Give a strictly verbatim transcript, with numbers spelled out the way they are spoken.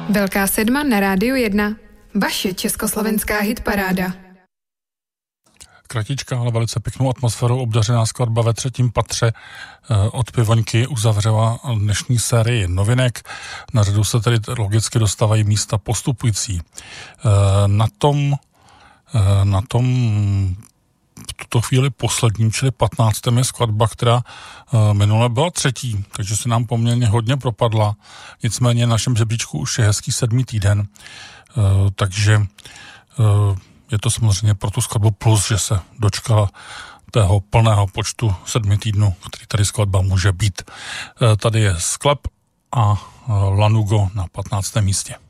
Velká sedma na Rádiu jedna. Vaše československá hitparáda. Kratička, ale velice pěknou atmosférou obdařená skladba ve třetím patře od Pivoňky uzavřela dnešní sérii novinek. Na řadu se tedy logicky dostávají místa postupující. Na tom, na tom v tuto chvíli posledním, čili patnáctém je skladba, která minule byla třetí, takže se nám poměrně hodně propadla. Nicméně v našem žebříčku už je hezký sedmý týden, takže je to samozřejmě pro tu skladbu plus, že se dočkala tého plného počtu sedmi týdnů, který tady skladba může být. Tady je sklep a Lanugo na patnáctém místě.